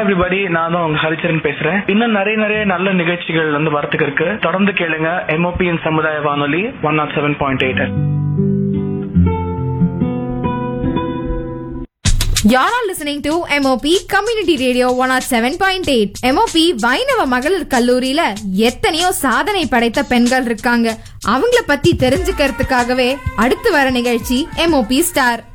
Everybody, நான் தான் உங்க ஹரிச்சரன் பேசுறேன். இன்னும் நிறைய நல்ல நிகழ்ச்சிகள் வந்து வரத்துக்கு இருக்கு. தொடர்ந்து கேளுங்க MOPயின் சமுதாய வானொலி 107.8. You're all listening to MOP Community Radio 107.8. MOP வைணவ மகளிர் கல்லூரியில எத்தனையோ சாதனை படைத்த பெண்கள் இருக்காங்க. அவங்கள பத்தி தெரிஞ்சுக்கிறதுக்காகவே அடுத்து வர நிகழ்ச்சி MOP ஸ்டார்.